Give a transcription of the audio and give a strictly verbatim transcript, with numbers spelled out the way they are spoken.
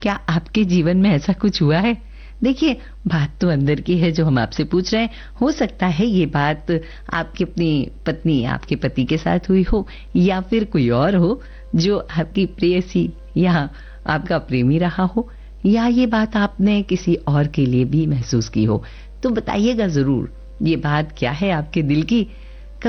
क्या आपके जीवन में ऐसा कुछ हुआ है? देखिए, बात तो अंदर की है जो हम आपसे पूछ रहे हैं। हो सकता है ये बात आपकी अपनी पत्नी, आपके पति के साथ हुई हो, या फिर कोई और हो जो आपकी प्रेयसी या आपका प्रेमी रहा हो, या ये बात आपने किसी और के लिए भी महसूस की हो। तो बताइएगा ज़रूर, ये बात क्या है आपके दिल की?